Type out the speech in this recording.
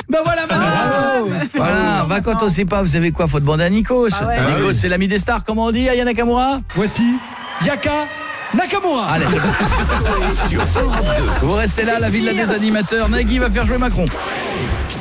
Bah voilà, voilà, va quand on sait pas, vous savez quoi, faut demander à Nikos. Nikos, c'est l'ami des stars, comment on dit, Aya Nakamura? Voici Yaka Nakamura. Allez, sur Europe 2. Vous restez là, la villa des animateurs. Nagui va faire jouer Macron.